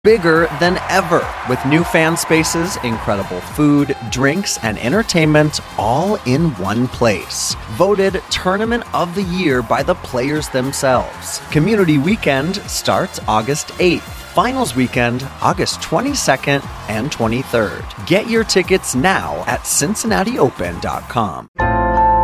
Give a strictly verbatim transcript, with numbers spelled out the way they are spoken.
bigger than ever with new fan spaces, incredible food, drinks, and entertainment all in one place. Voted Tournament of the Year by the players themselves. Community Weekend starts August eighth. Finals Weekend, August twenty-second and twenty-third. Get your tickets now at cincinnati open dot com.